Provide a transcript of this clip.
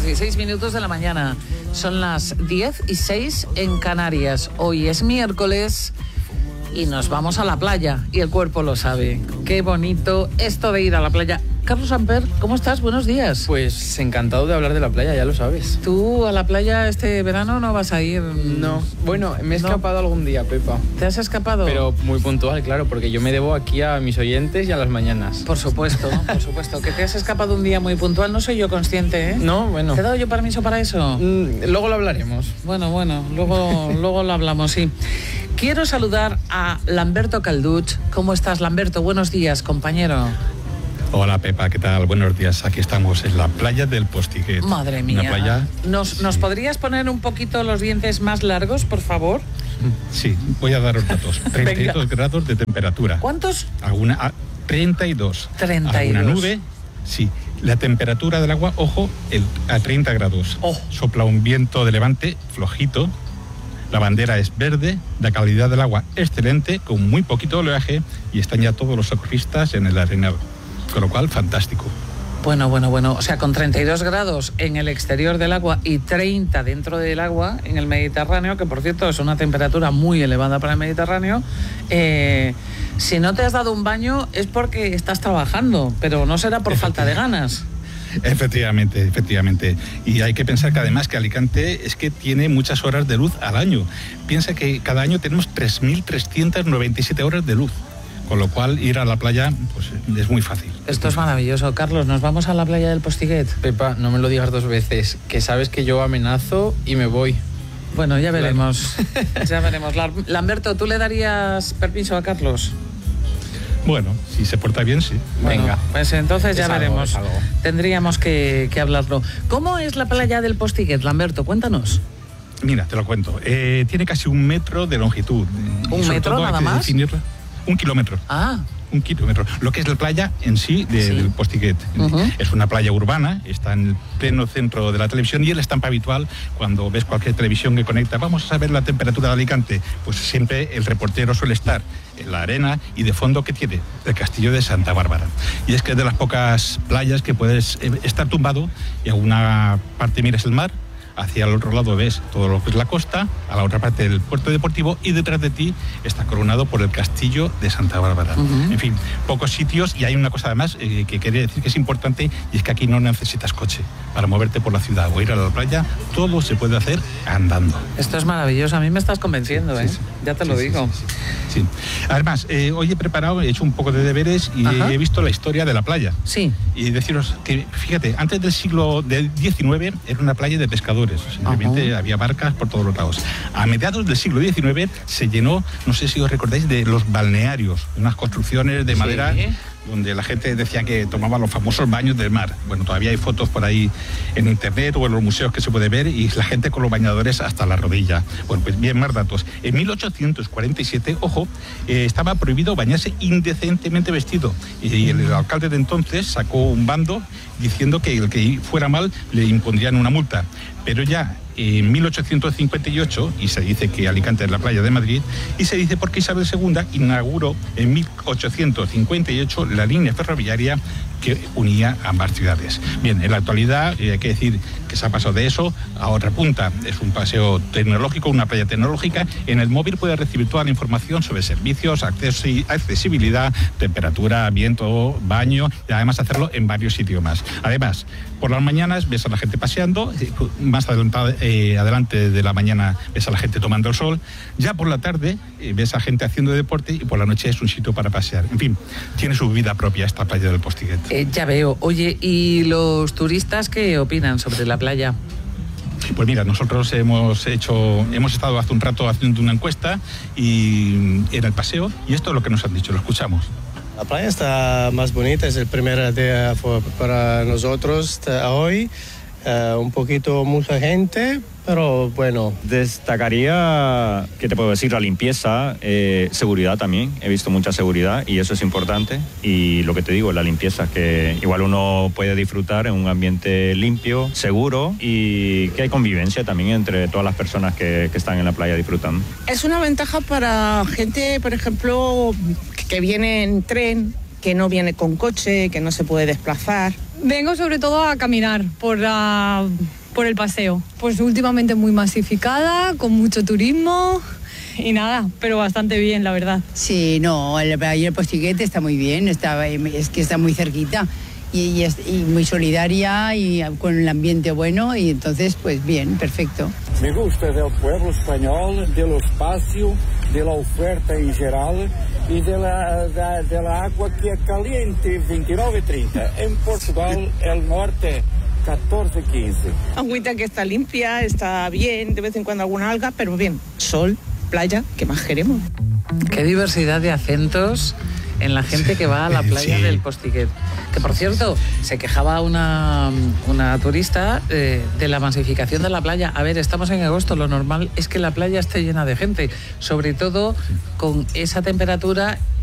16 minutos de la mañana. Son las 10:06 en Canarias. Hoy es miércoles y nos vamos a la playa. Y el cuerpo lo sabe. Qué bonito esto de ir a la playa. Carlos Amper, ¿cómo estás? Buenos días. Pues encantado de hablar de la playa, ya lo sabes. ¿Tú a la playa este verano no vas a ir? No, bueno, me he escapado algún día, Pepa. ¿Te has escapado? Pero muy puntual, claro, porque yo me debo aquí a mis oyentes y a las mañanas. Por supuesto, por supuesto. Que te has escapado un día muy puntual, no soy yo consciente, ¿eh? No, bueno. ¿Te he dado yo permiso para eso? Luego lo hablaremos. Bueno, luego lo hablamos, sí. Quiero saludar a Lamberto Calduch. ¿Cómo estás, Lamberto? Buenos días, compañero. Hola Pepa, ¿qué tal? Buenos días. Aquí estamos en la playa del Postiguet. Madre mía. Una playa... ¿Nos podrías poner un poquito los dientes más largos, por favor? Sí, voy a daros datos. 32 grados de temperatura. ¿Cuántos? 32. 32. ¿Alguna nube? Sí. La temperatura del agua, ojo, a 30 grados. Oh. Sopla un viento de levante flojito. La bandera es verde, la calidad del agua excelente, con muy poquito oleaje, y están ya todos los socorristas en el arenal. Con lo cual, fantástico. Bueno. O sea, con 32 grados en el exterior del agua y 30 dentro del agua en el Mediterráneo, que por cierto es una temperatura muy elevada para el Mediterráneo, si no te has dado un baño es porque estás trabajando, pero no será por falta de ganas. Efectivamente. Y hay que pensar que además que Alicante es que tiene muchas horas de luz al año. Piensa que cada año tenemos 3.397 horas de luz. Con lo cual, ir a la playa pues es muy fácil. Esto es maravilloso. Carlos, ¿nos vamos a la playa del Postiguet? Pepa, no me lo digas dos veces, que sabes que yo amenazo y me voy. Bueno, ya veremos. Ya veremos. Lamberto, ¿tú le darías permiso a Carlos? Bueno, si se porta bien, sí. Bueno, venga. Pues entonces ya veremos. Algo. Tendríamos que hablarlo. ¿Cómo es la playa del Postiguet, Lamberto? Cuéntanos. Mira, te lo cuento. Tiene casi 1 metro de longitud. ¿1 metro nada más? Definirla. 1 kilómetro. Ah. 1 kilómetro. Lo que es la playa en sí, del Postiguet. Es una playa urbana, está en el pleno centro de la televisión, y el estampa habitual cuando ves cualquier televisión que conecta, vamos a saber la temperatura de Alicante, pues siempre el reportero suele estar en la arena, y de fondo, ¿qué tiene? El castillo de Santa Bárbara. Y es que es de las pocas playas que puedes estar tumbado y a una parte miras el mar, hacia el otro lado ves todo lo que es la costa, a la otra parte del puerto deportivo, y detrás de ti está coronado por el castillo de Santa Bárbara. En fin, pocos sitios, y hay una cosa además que quiere decir que es importante, y es que aquí no necesitas coche para moverte por la ciudad o ir a la playa. Todo se puede hacer andando. Esto es maravilloso, a mí me estás convenciendo, ¿eh? Sí. Ya te lo digo. Sí. Además, hoy he hecho un poco de deberes y he visto la historia de la playa. Sí. Y deciros que, fíjate, antes del siglo XIX era una playa de pescadores. Simplemente había barcas por todos los lados. A mediados del siglo XIX se llenó, no sé si os recordáis, de los balnearios, unas construcciones de madera donde la gente decía que tomaba los famosos baños del mar. Bueno, todavía hay fotos por ahí en internet o en los museos que se puede ver, y la gente con los bañadores hasta la rodilla. Bueno, pues bien, más datos. En 1847, ojo, estaba prohibido bañarse indecentemente vestido, y el alcalde de entonces sacó un bando diciendo que el que fuera mal le impondrían una multa. Pero ya en 1858, y se dice que Alicante es la playa de Madrid, y se dice porque Isabel II inauguró en 1858 la línea ferroviaria que unía ambas ciudades. Bien, en la actualidad hay que decir que se ha pasado de eso a otra punta. Es un paseo tecnológico, una playa tecnológica. En el móvil puedes recibir toda la información sobre servicios, accesibilidad, temperatura, viento, baño, y además hacerlo en varios idiomas. Además, por las mañanas ves a la gente paseando, más adelante de la mañana ves a la gente tomando el sol, ya por la tarde ves a gente haciendo deporte, y por la noche es un sitio para pasear. En fin, tiene su vida propia esta playa del Postiguet. Ya veo. Oye, ¿y los turistas qué opinan sobre la playa? Pues mira, nosotros hemos estado hace un rato haciendo una encuesta y en el paseo, y esto es lo que nos han dicho, lo escuchamos. La playa está más bonita, es el primer día para nosotros hoy. Un poquito mucha gente, pero bueno. Destacaría, ¿qué te puedo decir? La limpieza, seguridad también. He visto mucha seguridad y eso es importante. Y lo que te digo, la limpieza, que igual uno puede disfrutar en un ambiente limpio, seguro, y que hay convivencia también entre todas las personas que están en la playa disfrutando. Es una ventaja para gente, por ejemplo, que viene en tren que no viene con coche, que no se puede desplazar. Vengo sobre todo a caminar por el paseo. Pues últimamente muy masificada, con mucho turismo y nada, pero bastante bien, la verdad. Sí, no, el Postiguet está muy bien, es que está muy cerquita y muy solidaria y con el ambiente bueno y entonces pues bien, perfecto. Me gusta del pueblo español, del espacio, de la oferta en general y de la agua que es caliente 29-30. En Portugal, el norte 14-15. Agüita que está limpia, está bien, de vez en cuando alguna alga, pero bien, sol, playa, ¿qué más queremos? Qué diversidad de acentos en la gente que va a la playa del Postiguet. Que por cierto, se quejaba una turista de la masificación de la playa. A ver, estamos en agosto, lo normal es que la playa esté llena de gente, sobre todo con esa temperatura